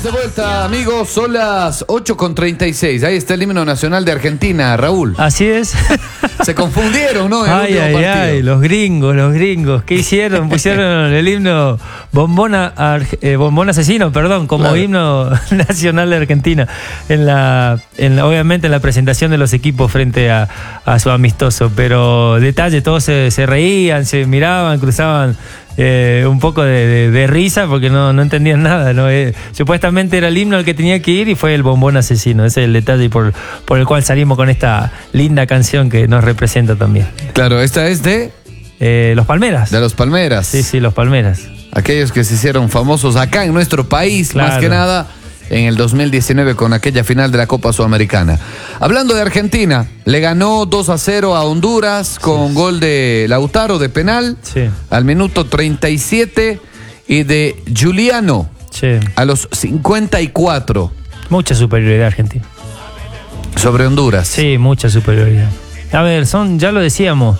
Estamos de vuelta, amigos, son las 8:36. Ahí está el himno nacional de Argentina, Raúl. Así es. Se confundieron, ¿no? Ay, los gringos. ¿Qué hicieron? Pusieron el himno Bombón Asesino, como claro, himno nacional de Argentina. Obviamente en la presentación de los equipos frente a su amistoso. Pero detalle, todos se reían, se miraban, cruzaban un poco de risa porque no entendían nada, ¿no? Supuestamente era el himno al que tenía que ir y fue el Bombón Asesino. Ese es el detalle por el cual salimos con esta linda canción que nos representa también. Claro, esta es de... Los Palmeras. De los Palmeras. Sí, los Palmeras. Aquellos que se hicieron famosos acá en nuestro país, claro, más que nada en el 2019 con aquella final de la Copa Sudamericana. Hablando de Argentina, le ganó 2-0 a Honduras con gol de Lautaro de penal al minuto 37 y de Giuliano a los 54. Mucha superioridad argentina sobre Honduras. Sí, mucha superioridad. A ver, ya lo decíamos,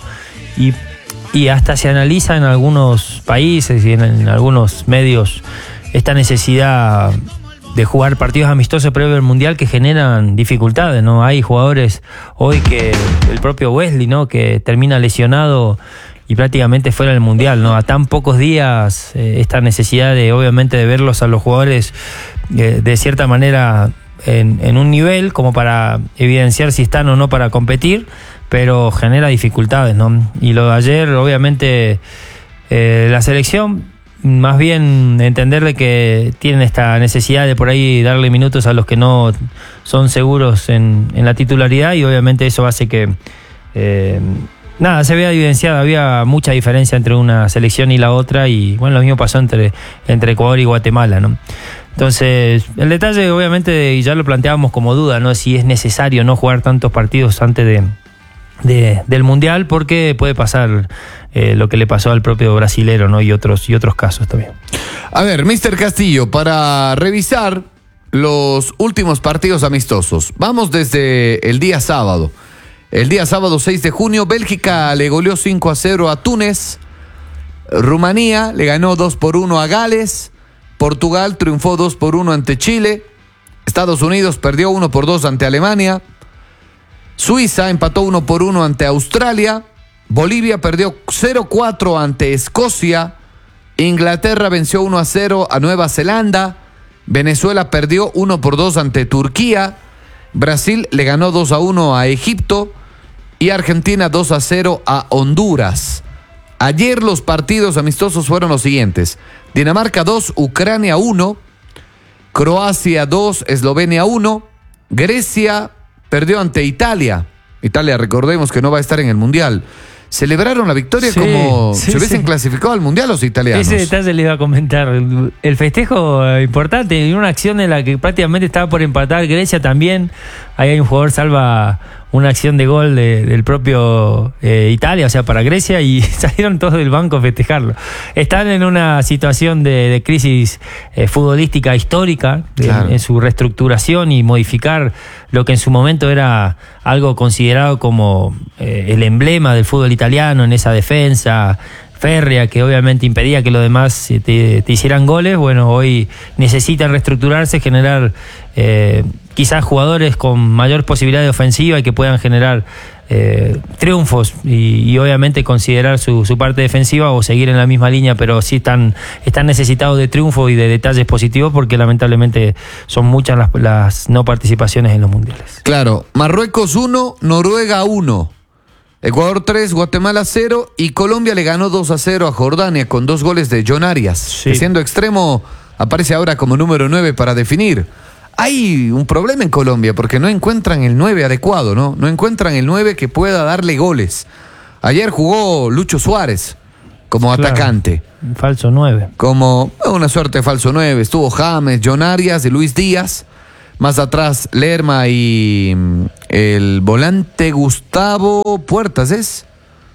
y hasta se analiza en algunos países y en algunos medios esta necesidad de jugar partidos amistosos previo al Mundial que generan dificultades, ¿no? Hay jugadores hoy que el propio Wesley, ¿no?, que termina lesionado y prácticamente fuera del Mundial, ¿no? A tan pocos días, esta necesidad de, obviamente, de verlos a los jugadores de cierta manera en un nivel como para evidenciar si están o no para competir, pero genera dificultades, ¿no? Y lo de ayer, obviamente, la selección, más bien entender de que tienen esta necesidad de por ahí darle minutos a los que no son seguros en la titularidad, y obviamente eso hace que se vea evidenciado. Había mucha diferencia entre una selección y la otra, y bueno, lo mismo pasó entre Ecuador y Guatemala, ¿no? Entonces, el detalle, obviamente, y ya lo planteábamos como duda, ¿no?, si es necesario no jugar tantos partidos antes del Mundial, porque puede pasar lo que le pasó al propio brasilero, ¿no?, y otros casos también. A ver, Mr. Castillo, para revisar los últimos partidos amistosos, vamos desde el día sábado. El día sábado 6 de junio, Bélgica le goleó 5-0 a Túnez. Rumanía le ganó 2-1 a Gales. Portugal triunfó 2-1 ante Chile. Estados Unidos perdió 1-2 ante Alemania. Suiza empató 1-1 ante Australia. Bolivia perdió 0-4 ante Escocia. Inglaterra venció 1-0 a Nueva Zelanda. Venezuela perdió 1-2 ante Turquía. Brasil le ganó 2-1 a Egipto. Y Argentina 2-0 a Honduras. Ayer los partidos amistosos fueron los siguientes: Dinamarca 2, Ucrania 1. Croacia 2, Eslovenia 1. Grecia perdió ante Italia. Italia, recordemos que no va a estar en el Mundial. Celebraron la victoria como si hubiesen clasificado al Mundial los italianos. Ese detalle le iba a comentar. El festejo importante, en una acción en la que prácticamente estaba por empatar Grecia también. Ahí hay un jugador salva una acción de gol del propio Italia, o sea, para Grecia, y salieron todos del banco a festejarlo. Están en una situación de crisis futbolística histórica, claro, en su reestructuración y modificar lo que en su momento era algo considerado como el emblema del fútbol italiano, en esa defensa férrea que obviamente impedía que los demás te hicieran goles. Bueno, hoy necesitan reestructurarse, generar quizás jugadores con mayor posibilidad de ofensiva y que puedan generar triunfos y obviamente considerar su parte defensiva o seguir en la misma línea, pero sí están necesitados de triunfo y de detalles positivos, porque lamentablemente son muchas las no participaciones en los mundiales. Claro, Marruecos 1, Noruega 1. Ecuador 3, Guatemala 0, y Colombia le ganó 2-0 a Jordania con 2 goles de John Arias, que siendo extremo aparece ahora como número 9 para definir. Hay un problema en Colombia porque no encuentran el 9 adecuado, ¿no? No encuentran el 9 que pueda darle goles. Ayer jugó Lucho Suárez como atacante. Falso 9. Como una suerte de falso 9. Estuvo James, John Arias y Luis Díaz. Más atrás, Lerma y el volante Gustavo Puertas,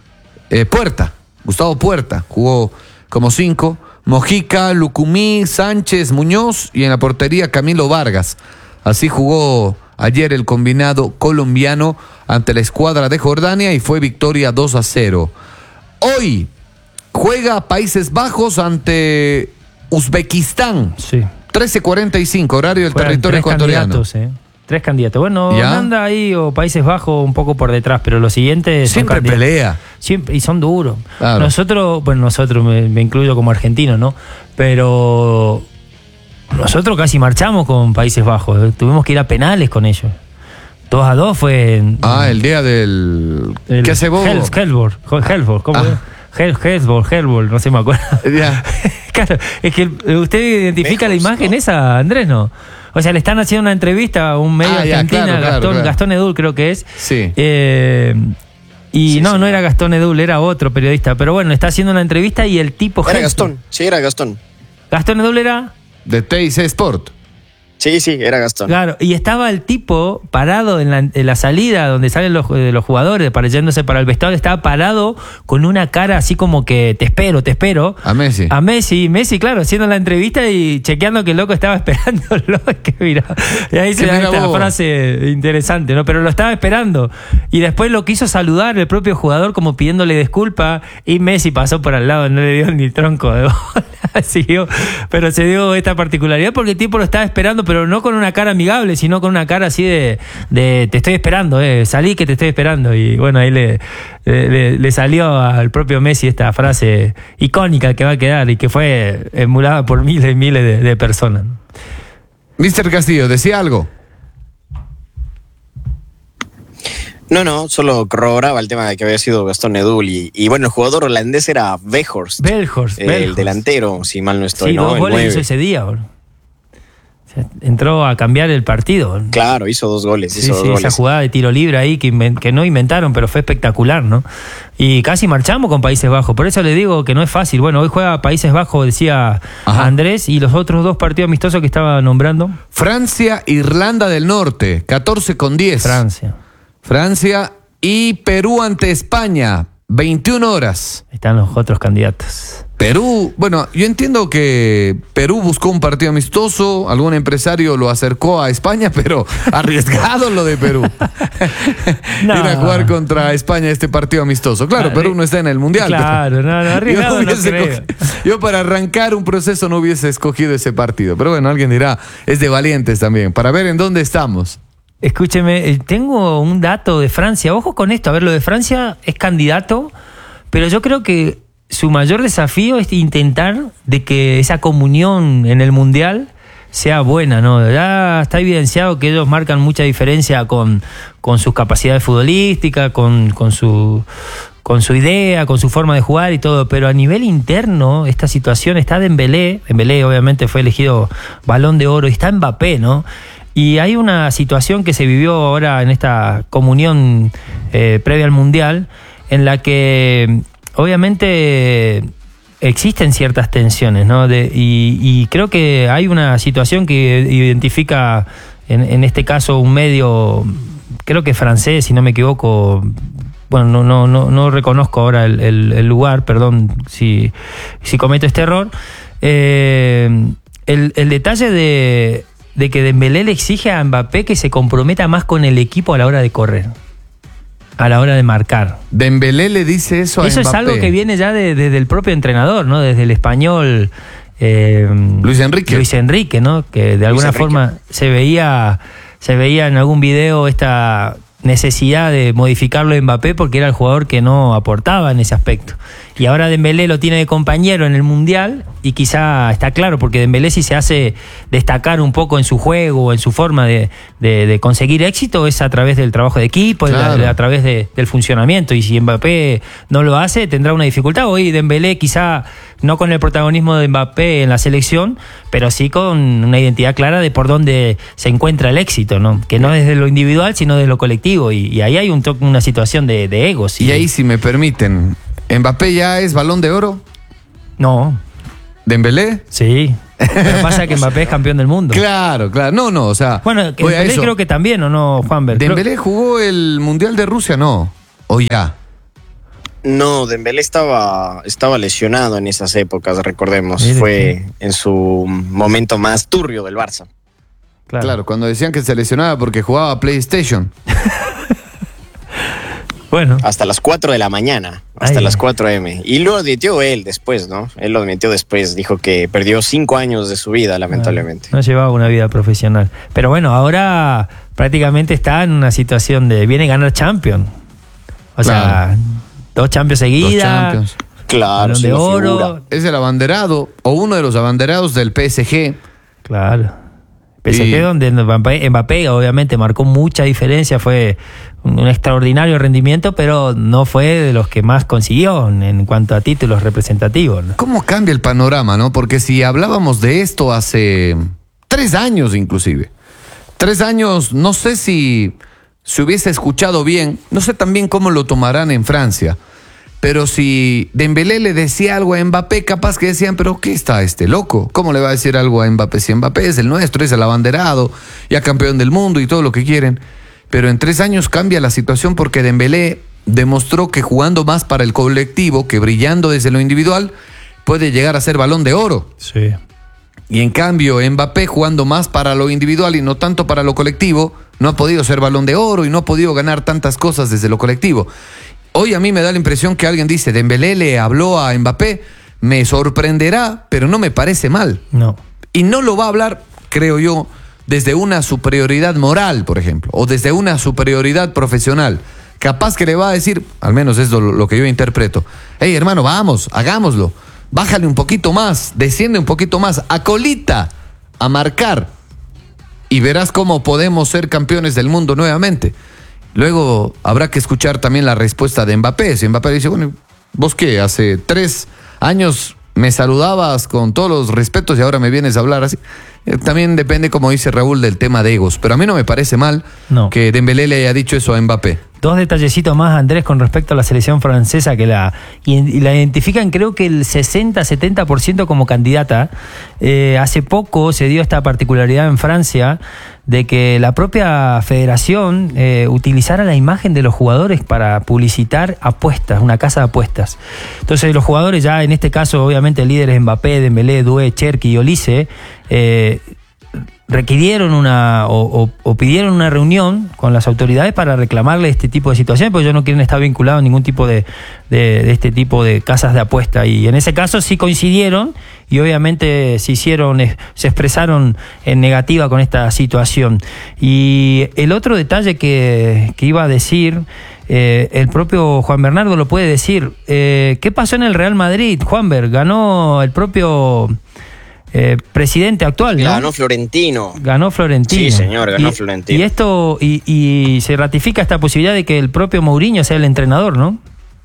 Gustavo Puerta, jugó como 5. Mojica, Lucumí, Sánchez, Muñoz, y en la portería Camilo Vargas. Así jugó ayer el combinado colombiano ante la escuadra de Jordania y fue victoria 2-0. Hoy juega Países Bajos ante Uzbekistán. Sí. 13:45, horario del Fueran territorio ecuatoriano. 3 candidatos. Bueno, ¿Ya? Holanda ahí o Países Bajos un poco por detrás, pero los siguientes Siempre son candidatos. pelea. Siempre, y son duros. Claro. Nosotros me incluyo como argentino, ¿no? Pero nosotros casi marchamos con Países Bajos. Tuvimos que ir a penales con ellos. 2-2 fue... El día del... ¿Qué hace vos? Hellborg, ¿cómo es? Hellborg, no sé, me acuerdo. Ya. Claro, es que usted identifica la imagen esa, Andrés, ¿no? O sea, le están haciendo una entrevista a un medio argentino, claro. Gastón Edul creo que es. Sí. No era Gastón Edul, era otro periodista. Pero bueno, está haciendo una entrevista y el tipo... Era Gastón, sí, era Gastón. ¿Gastón Edul era? De TIC Sport. Sí, era Gastón. Claro, y estaba el tipo parado en la salida donde salen los jugadores, yéndose para el vestuario, estaba parado con una cara así como que te espero. A Messi. A Messi, claro, haciendo la entrevista y chequeando que el loco estaba esperándolo. Que mira, y ahí se da esta frase interesante, ¿no? Pero lo estaba esperando. Y después lo quiso saludar el propio jugador como pidiéndole disculpa y Messi pasó por al lado, no le dio ni tronco de bola. Siguió, pero se dio esta particularidad porque el tipo lo estaba esperando, pero no con una cara amigable, sino con una cara así de te estoy esperando, salí que te estoy esperando. Y bueno, ahí le salió al propio Messi esta frase icónica que va a quedar y que fue emulada por miles y miles de personas. Mr. Castillo, ¿decía algo? No, solo corroboraba el tema de que había sido Gastón Edul y bueno, el jugador holandés era Weghorst. El delantero, si mal no estoy, sí, ¿no? 2 goles hizo ese día, bro. O sea, entró a cambiar el partido. Claro, hizo 2 goles. Sí, esa jugada de tiro libre ahí que no inventaron, pero fue espectacular, ¿no? Y casi marchamos con Países Bajos. Por eso le digo que no es fácil. Bueno, hoy juega Países Bajos, decía Andrés, y los otros 2 partidos amistosos que estaba nombrando. Francia, Irlanda del Norte, 14:10. Francia y Perú ante España, 21 horas. Están los otros candidatos. Perú, bueno, yo entiendo que Perú buscó un partido amistoso, algún empresario lo acercó a España, pero arriesgado lo de Perú. Ir a jugar contra España este partido amistoso. Claro, Perú no está en el Mundial. Claro, no, arriesgado no creo. Yo para arrancar un proceso no hubiese escogido ese partido. Pero bueno, alguien dirá, es de valientes también, para ver en dónde estamos. Escúcheme, tengo un dato de Francia. Ojo con esto, a ver, lo de Francia es candidato, pero yo creo que su mayor desafío es intentar de que esa comunión en el Mundial sea buena, ¿no? Ya está evidenciado que ellos marcan mucha diferencia con sus capacidades futbolísticas, con su idea, con su forma de jugar y todo, pero a nivel interno esta situación está Dembélé obviamente fue elegido Balón de Oro y está Mbappé, ¿no? Y hay una situación que se vivió ahora en esta comunión previa al Mundial, en la que obviamente existen ciertas tensiones, ¿no? Y creo que hay una situación que identifica, en este caso, un medio, creo que francés, si no me equivoco. Bueno, no reconozco ahora el lugar, perdón si cometo este error. El detalle de que Dembélé le exige a Mbappé que se comprometa más con el equipo a la hora de correr, a la hora de marcar. Dembélé le dice eso a Mbappé. Eso es algo que viene ya desde el propio entrenador, ¿no? Desde el español Luis Enrique, ¿no? Que de alguna forma se veía en algún video esta necesidad de modificarlo a Mbappé porque era el jugador que no aportaba en ese aspecto. Y ahora Dembélé lo tiene de compañero en el Mundial y quizá está claro, porque Dembélé si se hace destacar un poco en su juego o en su forma de conseguir éxito es a través del trabajo de equipo, claro, a través del funcionamiento. Y si Mbappé no lo hace, tendrá una dificultad. Hoy Dembélé quizá no con el protagonismo de Mbappé en la selección, pero sí con una identidad clara de por dónde se encuentra el éxito, ¿no? Que no es de lo individual, sino de lo colectivo. Y ahí hay una situación de egos. Y ahí, si me permiten, ¿Mbappé ya es Balón de Oro? No. ¿Dembélé? Sí. Pero pasa que Mbappé es campeón del mundo. Claro, no, o sea... Bueno, Dembélé creo que también, ¿o no, Juanber? ¿Dembélé jugó el Mundial de Rusia? No. ¿O ya? No, Dembélé estaba lesionado en esas épocas, recordemos. Fue en su momento más turbio del Barça. Claro, cuando decían que se lesionaba porque jugaba PlayStation. Bueno. Hasta las 4 de la mañana, hasta las 4 a.m. Y lo admitió él después, ¿no? Él lo admitió después, dijo que perdió 5 años de su vida, lamentablemente. No llevaba una vida profesional. Pero bueno, ahora prácticamente está en una situación de... Viene a ganar Champions. O sea, 2 Champions seguidas. Claro, de oro. Es el abanderado, o uno de los abanderados del PSG. Claro. PSG donde Mbappé obviamente marcó mucha diferencia, fue un extraordinario rendimiento, pero no fue de los que más consiguió en cuanto a títulos representativos, ¿no? ¿Cómo cambia el panorama, no? Porque si hablábamos de esto hace 3 años inclusive, 3 años, no sé si se hubiese escuchado bien, no sé también cómo lo tomarán en Francia, pero si Dembélé le decía algo a Mbappé, capaz que decían, pero ¿qué está este loco? ¿Cómo le va a decir algo a Mbappé? Si Mbappé es el nuestro, es el abanderado, ya campeón del mundo y todo lo que quieren. Pero en 3 años cambia la situación porque Dembélé demostró que jugando más para el colectivo, que brillando desde lo individual, puede llegar a ser Balón de Oro. Sí. Y en cambio Mbappé jugando más para lo individual y no tanto para lo colectivo, no ha podido ser Balón de Oro y no ha podido ganar tantas cosas desde lo colectivo. Hoy a mí me da la impresión que alguien dice, Dembélé le habló a Mbappé, me sorprenderá, pero no me parece mal. No. Y no lo va a hablar, creo yo, desde una superioridad moral, por ejemplo, o desde una superioridad profesional. Capaz que le va a decir, al menos es lo que yo interpreto, hey hermano, vamos, hagámoslo, bájale un poquito más, desciende un poquito más, a colita, a marcar, y verás cómo podemos ser campeones del mundo nuevamente. Luego habrá que escuchar también la respuesta de Mbappé. Si Mbappé dice, bueno, ¿vos qué? Hace 3 años me saludabas con todos los respetos y ahora me vienes a hablar así. También depende, como dice Raúl, del tema de egos. Pero a mí no me parece mal que Dembélé le haya dicho eso a Mbappé. 2 detallecitos más, Andrés, con respecto a la selección francesa, que la identifican creo que el 60-70% como candidata. Hace poco se dio esta particularidad en Francia de que la propia federación utilizara la imagen de los jugadores para publicitar apuestas, una casa de apuestas. Entonces los jugadores ya, en este caso obviamente el líder es Mbappé, Dembélé, Doué, Cherki y Olise, requirieron o pidieron una reunión con las autoridades para reclamarle este tipo de situaciones, porque ellos no quieren estar vinculados a ningún tipo de este tipo de casas de apuesta, y en ese caso sí coincidieron y obviamente se expresaron en negativa con esta situación. Y el otro detalle que iba a decir, el propio Juan Bernardo lo puede decir, ¿qué pasó en el Real Madrid? Juanber, ganó el propio presidente actual, ¿no? Ganó Florentino. Sí, señor, ganó Florentino. Y esto y se ratifica esta posibilidad de que el propio Mourinho sea el entrenador, ¿no?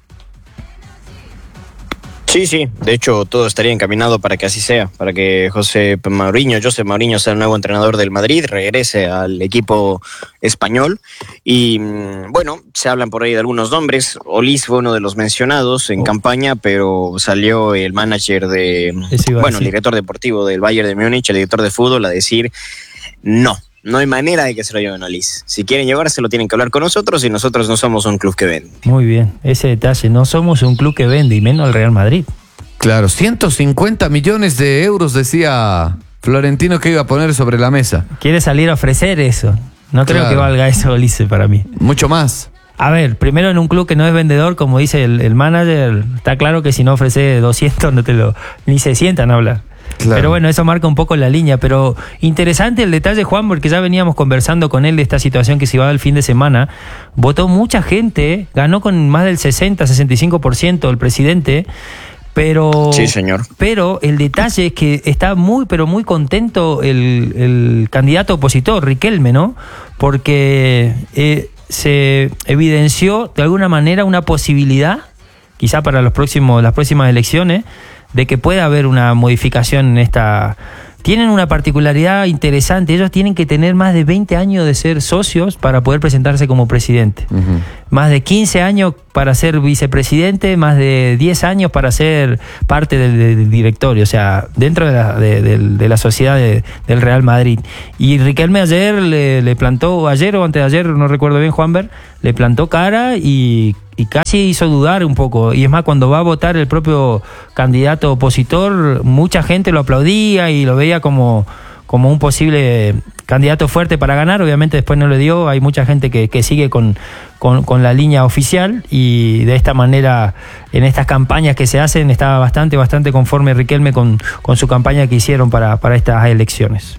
Sí, de hecho todo estaría encaminado para que así sea, para que José Mourinho sea el nuevo entrenador del Madrid, regrese al equipo español. Y bueno, se hablan por ahí de algunos nombres. Olise fue uno de los mencionados en campaña, pero salió el manager el director deportivo del Bayern de Múnich, el director de fútbol, a decir no hay manera de que se lo lleven a Olise. Si quieren llevárselo tienen que hablar con nosotros, y nosotros no somos un club que vende. Muy bien, ese detalle, no somos un club que vende, y menos el Real Madrid. Claro, 150 millones de euros decía Florentino que iba a poner sobre la mesa. Quiere salir a ofrecer eso. No creo que valga eso, Olise, para mí. Mucho más. A ver, primero en un club que no es vendedor, como dice el manager, está claro que si no ofrece 200 ni se sientan a hablar. Claro. Pero bueno, eso marca un poco la línea. Pero interesante el detalle, Juan, porque ya veníamos conversando con él de esta situación que se iba a dar el fin de semana. Votó mucha gente, ganó con más del 60-65% el presidente. Pero, sí, señor. Pero el detalle es que está muy contento el candidato opositor, Riquelme, ¿no? Porque se evidenció de alguna manera una posibilidad, quizá para las próximas elecciones, de que pueda haber una modificación en esta. Tienen una particularidad interesante. Ellos tienen que tener más de 20 años de ser socios para poder presentarse como presidente. Uh-huh. Más de 15 años para ser vicepresidente, más de 10 años para ser parte del directorio, o sea, dentro de la sociedad del Real Madrid. Y Riquelme ayer le plantó, ayer o antes de ayer, no recuerdo bien, Juanber, le plantó cara y casi hizo dudar un poco. Y es más, cuando va a votar el propio candidato opositor, mucha gente lo aplaudía y lo veía como un posible candidato fuerte para ganar, obviamente después no le dio, hay mucha gente que sigue con la línea oficial, y de esta manera, en estas campañas que se hacen, estaba bastante conforme Riquelme con su campaña que hicieron para estas elecciones.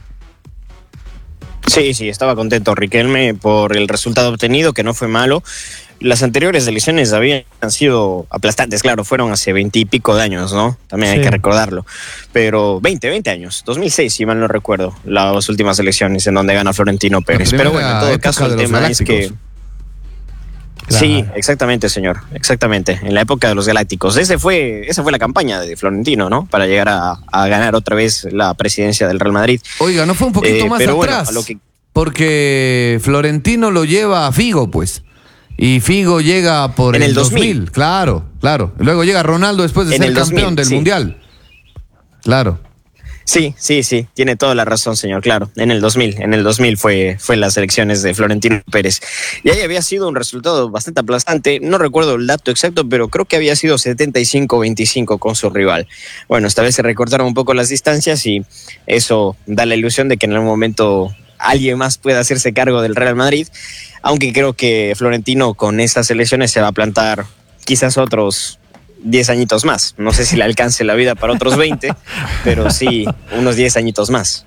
Sí, estaba contento Riquelme por el resultado obtenido, que no fue malo. Las anteriores elecciones habían sido aplastantes, claro, fueron hace 20 y pico de años, ¿no? También hay que recordarlo. Pero 20 años, 2006, si mal no recuerdo, las últimas elecciones en donde gana Florentino Pérez. Pero bueno, en todo caso, el tema es que... Claro. Sí, exactamente, señor, exactamente, en la época de los Galácticos. Esa fue la campaña de Florentino, ¿no? Para llegar a ganar otra vez la presidencia del Real Madrid. Oiga, no fue un poquito más atrás, bueno, porque Florentino lo lleva a Figo, pues. Y Figo llega por el 2000. Claro. Luego llega Ronaldo después de ser campeón del Mundial. Claro. Sí, tiene toda la razón, señor, claro. En el 2000 fue las elecciones de Florentino Pérez. Y ahí había sido un resultado bastante aplastante. No recuerdo el dato exacto, pero creo que había sido 75-25 con su rival. Bueno, esta vez se recortaron un poco las distancias y eso da la ilusión de que en algún momento alguien más pueda hacerse cargo del Real Madrid. Aunque creo que Florentino con estas elecciones se va a plantar quizás otros 10 añitos más. No sé si le alcance la vida para otros 20, pero sí, unos 10 añitos más.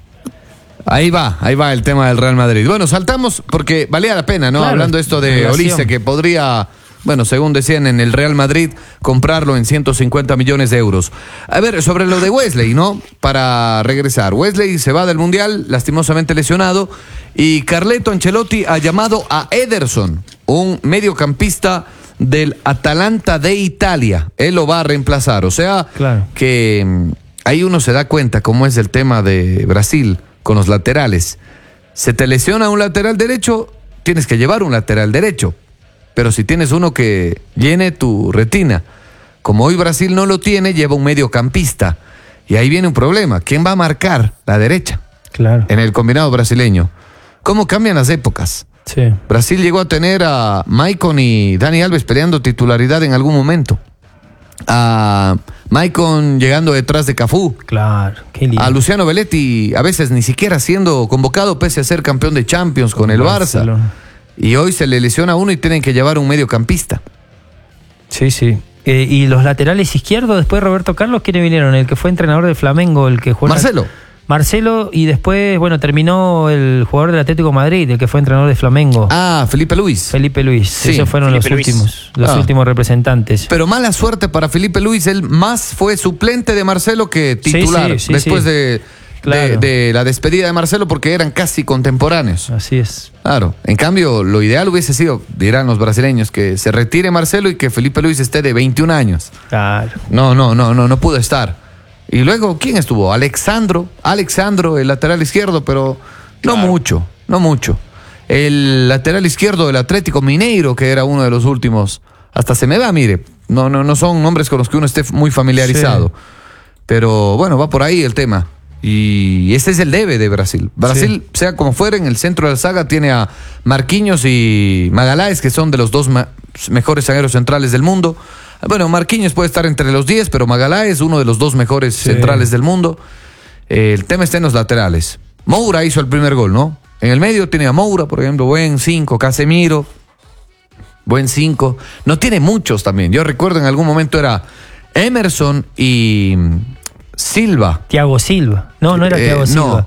Ahí va el tema del Real Madrid. Bueno, saltamos porque valía la pena, ¿no? Claro, hablando esto de Olise, que podría, bueno, según decían en el Real Madrid, comprarlo en 150 millones de euros. A ver, sobre lo de Wesley, ¿no? Para regresar. Wesley se va del Mundial, lastimosamente lesionado, y Carleto Ancelotti ha llamado a Ederson, un mediocampista del Atalanta de Italia. Él lo va a reemplazar. O sea, claro, que ahí uno se da cuenta cómo es el tema de Brasil con los laterales. Se te lesiona un lateral derecho, tienes que llevar un lateral derecho. Pero si tienes uno que llene tu retina, como hoy Brasil no lo tiene, lleva un mediocampista. Y ahí viene un problema. ¿Quién va a marcar la derecha? Claro. En el combinado brasileño. ¿Cómo cambian las épocas? Sí. Brasil llegó a tener a Maicon y Dani Alves peleando titularidad en algún momento. A Maicon llegando detrás de Cafú. Claro, qué lindo. A Luciano Belletti a veces ni siquiera siendo convocado pese a ser campeón de Champions con el Barça. Y hoy se le lesiona a uno y tienen que llevar un mediocampista. Sí. Y los laterales izquierdos, después Roberto Carlos, ¿quiénes vinieron? El que fue entrenador del Flamengo, el que juega... Marcelo, y después, bueno, terminó el jugador del Atlético de Madrid, el que fue entrenador de Flamengo. Felipe Luis. Sí, esos fueron los últimos representantes. Pero mala suerte para Felipe Luis, él más fue suplente de Marcelo que titular, sí, después de la despedida de Marcelo, porque eran casi contemporáneos. Así es. Claro, en cambio, lo ideal hubiese sido, dirán los brasileños, que se retire Marcelo y que Felipe Luis esté de 21 años. Claro. No pudo estar. Y luego, ¿quién estuvo? Alexandro, el lateral izquierdo, pero no mucho. El lateral izquierdo del Atlético Mineiro, que era uno de los últimos, hasta se me va, mire, no son nombres con los que uno esté muy familiarizado. Sí. Pero bueno, va por ahí el tema. Y ese es el debe de Brasil. Brasil, sea como fuera, en el centro de la saga tiene a Marquinhos y Magaláes, que son de los dos mejores zagueros centrales del mundo. Bueno, Marquinhos puede estar entre los 10, pero Magaláes es uno de los dos mejores centrales del mundo. El tema está en los laterales. Moura hizo el primer gol, ¿no? En el medio tiene a Moura, por ejemplo, buen 5, Casemiro, buen 5. No tiene muchos también. Yo recuerdo en algún momento era Emerson y Silva. Thiago Silva. No era Thiago Silva.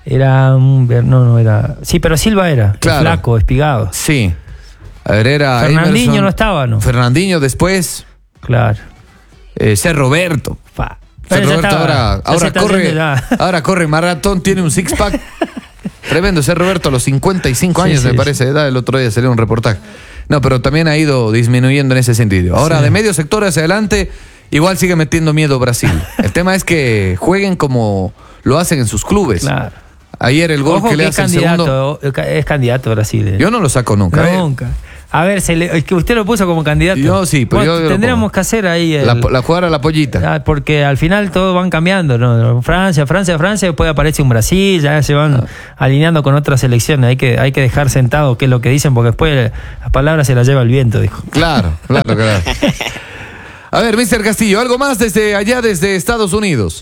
No. Era... Sí, pero Silva era. Claro. Flaco, espigado. Sí. A ver, era Fernandinho Emerson, no estaba, ¿no? Fernandinho después. Claro. Ser Roberto. Roberto ahora corre maratón, tiene un six-pack. Tremendo, Ser Roberto a los 55 años, me parece, edad. El otro día salió un reportaje. No, pero también ha ido disminuyendo en ese sentido. Ahora, de medio sector hacia adelante, igual sigue metiendo miedo Brasil. El tema es que jueguen como lo hacen en sus clubes. Claro. Ayer el gol que le hace el segundo... Es candidato Brasil. Yo no lo saco nunca. Nunca. A ver, es que usted lo puso como candidato. Yo sí, pero yo tendríamos que hacer ahí la jugar a la pollita. Porque al final todos van cambiando, ¿no? Francia, después aparece un Brasil, ya se van alineando con otras selecciones. Hay que dejar sentado qué es lo que dicen, porque después las palabras se las lleva el viento, dijo. Claro. A ver, Mr. Castillo, ¿algo más desde allá, desde Estados Unidos?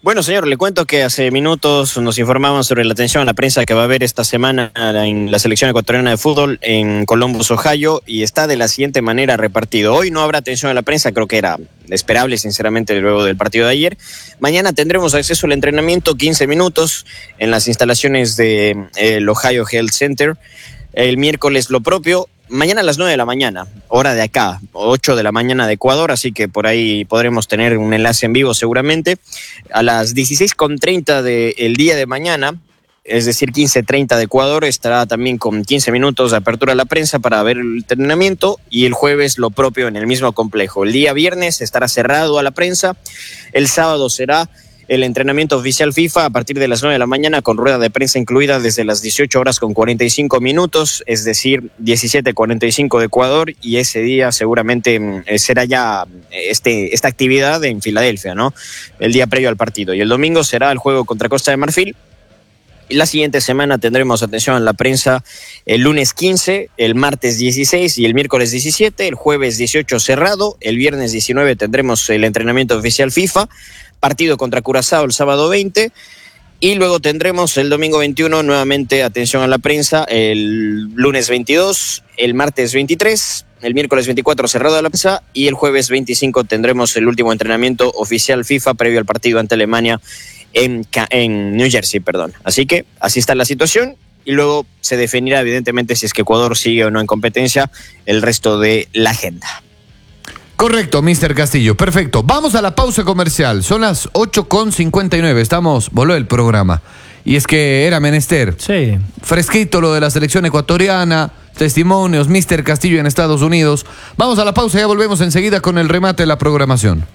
Bueno, señor, le cuento que hace minutos nos informaban sobre la atención a la prensa que va a haber esta semana en la selección ecuatoriana de fútbol en Columbus, Ohio, y está de la siguiente manera repartido. Hoy no habrá atención a la prensa, creo que era esperable, sinceramente, luego del partido de ayer. Mañana tendremos acceso al entrenamiento, 15 minutos, en las instalaciones del Ohio Health Center. El miércoles lo propio. Mañana a las 9 de la mañana, hora de acá, 8 de la mañana de Ecuador, así que por ahí podremos tener un enlace en vivo seguramente. A las 16:30 del día de mañana, es decir, 15:30 de Ecuador, estará también con 15 minutos de apertura a la prensa para ver el entrenamiento, y el jueves lo propio en el mismo complejo. El día viernes estará cerrado a la prensa, el sábado será el entrenamiento oficial FIFA a partir de las 9 de la mañana con rueda de prensa incluida desde las 18 horas con 45 minutos, es decir, 17:45 de Ecuador, y ese día seguramente será ya esta actividad en Filadelfia, ¿no? El día previo al partido. Y el domingo será el juego contra Costa de Marfil. Y la siguiente semana tendremos atención a la prensa el lunes 15, el martes 16 y el miércoles 17, el jueves 18 cerrado, el viernes 19 tendremos el entrenamiento oficial FIFA, partido contra Curazao el sábado 20, y luego tendremos el domingo 21 nuevamente atención a la prensa, el lunes 22, el martes 23, el miércoles 24 cerrado a la prensa, y el jueves 25 tendremos el último entrenamiento oficial FIFA previo al partido ante Alemania en New Jersey, perdón. Así que así está la situación, y luego se definirá evidentemente si es que Ecuador sigue o no en competencia el resto de la agenda. Correcto, Mr. Castillo, perfecto. Vamos a la pausa comercial, son las 8:59, voló el programa. Y es que era menester. Sí. Fresquito lo de la selección ecuatoriana, testimonios, Mr. Castillo en Estados Unidos. Vamos a la pausa, ya volvemos enseguida con el remate de la programación.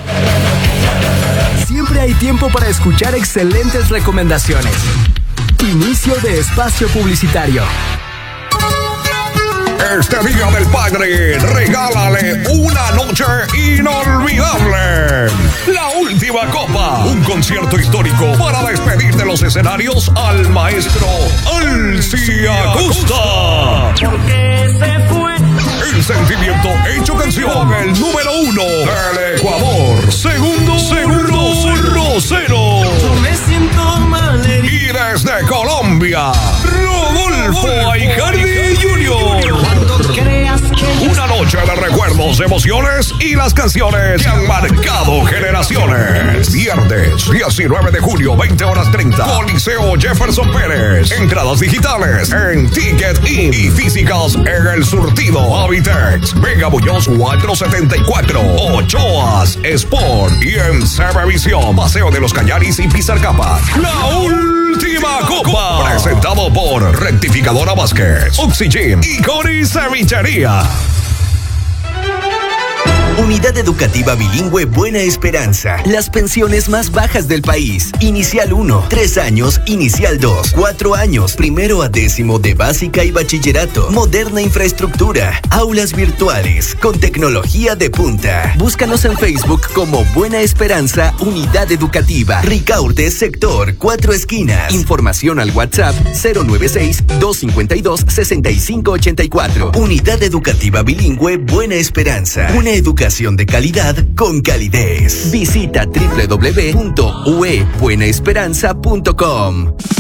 Siempre hay tiempo para escuchar excelentes recomendaciones. Inicio de espacio publicitario. Este Día del Padre, regálale una noche inolvidable. La Última Copa, un concierto histórico para despedir de los escenarios al maestro Alci Acosta. Porque se fue. El sentimiento hecho canción, el número 1 del Ecuador. Segundo Rosero. Yo me siento mal herido. Y desde Colombia, Rodolfo Aicardi Jr. Creas que Una noche de recuerdos, emociones y las canciones que han marcado generaciones. Viernes 19 de junio, 20:30. Coliseo Jefferson Pérez. Entradas digitales en Ticket In y físicas en El Surtido, Habitex, Vega Muñoz 474, Ochoas Sport y en CBVision, Paseo de los Cañaris y Pizarcapa. La Última Copa, presentado por Rectificadora Vázquez, Oxygen y Cori Cevichería. Unidad Educativa Bilingüe Buena Esperanza. Las pensiones más bajas del país. Inicial 1, 3 años, Inicial 2, 4 años, primero a 10º de básica y bachillerato. Moderna infraestructura, aulas virtuales, con tecnología de punta. Búscanos en Facebook como Buena Esperanza Unidad Educativa. Ricaurte, sector 4 esquinas. Información al WhatsApp 096-252-6584. Unidad Educativa Bilingüe Buena Esperanza. Una educación de calidad con calidez. Visita www.uebuenaesperanza.com.